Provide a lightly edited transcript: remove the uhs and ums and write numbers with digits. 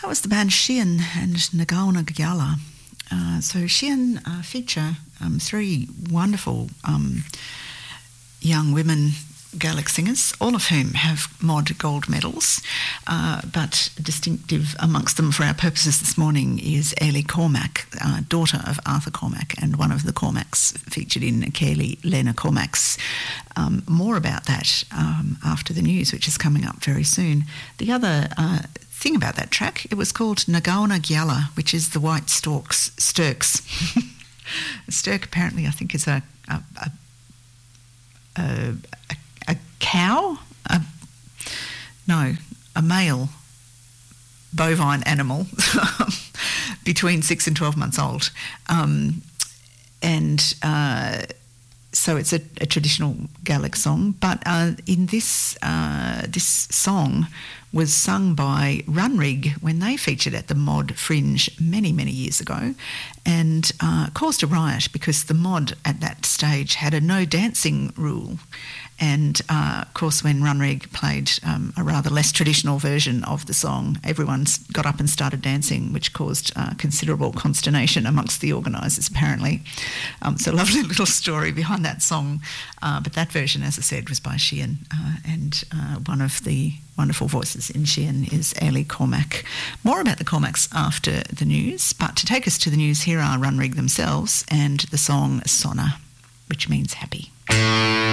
That was the band Sheehan and Nagaona Gyala. So Sheehan feature three wonderful young women Gaelic singers, all of whom have Mod gold medals, but distinctive amongst them for our purposes this morning is Ailey Cormac, daughter of Arthur Cormac and one of the Cormacs featured in Cayley Lena Cormac's. More about that after the news, which is coming up very soon. The other thing about that track, it was called Nagaona Gyala, which is the white sturks. A sturk apparently I think is a cow? A male bovine animal between 6 and 12 months old. So it's a traditional Gaelic song, but in this song was sung by Runrig when they featured at the Mod Fringe many, many years ago, and caused a riot because the Mod at that stage had a no dancing rule. And, of course, when Runrig played a rather less traditional version of the song, everyone got up and started dancing, which caused considerable consternation amongst the organisers, apparently. So a lovely little story behind that song. But that version, as I said, was by Sheehan, and one of the wonderful voices in Sheehan is Ailey Cormac. More about the Cormacs after the news, but to take us to the news, here are Runrig themselves and the song Sonna, which means happy.